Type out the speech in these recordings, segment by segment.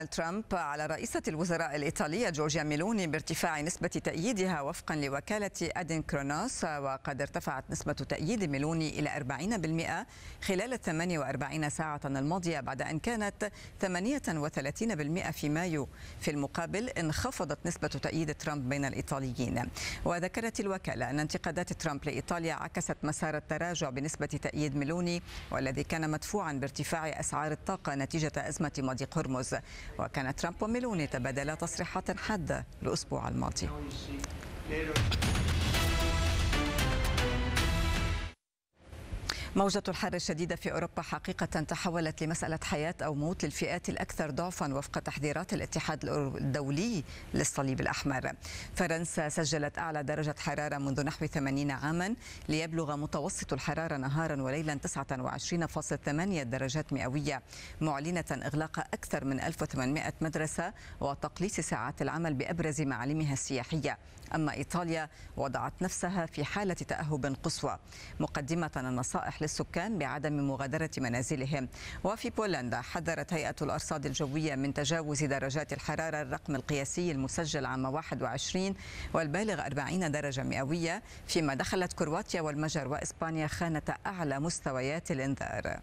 ترامب على رئيسة الوزراء الإيطالية جورجيا ميلوني بارتفاع نسبة تأييدها وفقا لوكالة أدينكرونوس، وقد ارتفعت نسبة تأييد ميلوني إلى 40% خلال 48 ساعة الماضية بعد أن كانت 38% في مايو. في المقابل انخفضت نسبة تأييد ترامب بين الإيطاليين. وذكرت الوكالة أن انتقادات ترامب لإيطاليا عكست مسار التراجع بنسبة تأييد ميلوني، والذي كان مدفوعا بارتفاع أسعار الطاقة نتيجة أزمة مضيق هرمز. وكان ترامب وميلوني تبادلا تصريحات حادة الأسبوع الماضي. موجة الحر الشديدة في أوروبا حقيقة تحولت لمسألة حياة أو موت للفئات الأكثر ضعفا وفق تحذيرات الاتحاد الدولي للصليب الأحمر. فرنسا سجلت أعلى درجة حرارة منذ نحو 80 عاما، ليبلغ متوسط الحرارة نهارا وليلا 29.8 درجات مئوية، معلنة إغلاق أكثر من 1800 مدرسة وتقليص ساعات العمل بأبرز معالمها السياحية. أما إيطاليا وضعت نفسها في حالة تأهب قصوى، مقدمة النصائح للسكان بعدم مغادرة منازلهم. وفي بولندا حذرت هيئة الأرصاد الجوية من تجاوز درجات الحرارة الرقم القياسي المسجل عام 21 والبالغ 40 درجة مئوية، فيما دخلت كرواتيا والمجر وإسبانيا خانة أعلى مستويات الإنذار.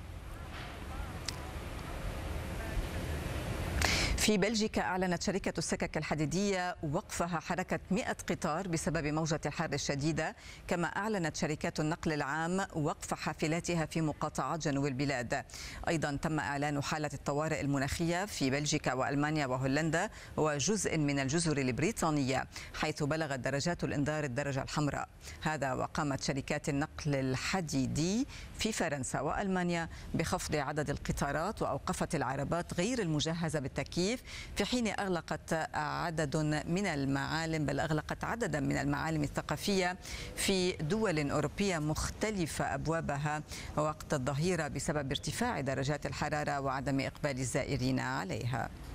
في بلجيكا أعلنت شركة السكك الحديدية وقفها حركة 100 قطار بسبب موجة الحر الشديدة، كما أعلنت شركات النقل العام وقف حافلاتها في مقاطعات جنوب البلاد. أيضا تم إعلان حالة الطوارئ المناخية في بلجيكا وألمانيا وهولندا وجزء من الجزر البريطانية، حيث بلغت درجات الإنذار الدرجة الحمراء. هذا وقامت شركات النقل الحديدي في فرنسا وألمانيا بخفض عدد القطارات وأوقفت العربات غير المجهزة بالتكييف، في حين أغلقت عددا من المعالم الثقافية في دول أوروبية مختلفة أبوابها وقت الظهيرة بسبب ارتفاع درجات الحرارة وعدم إقبال الزائرين عليها.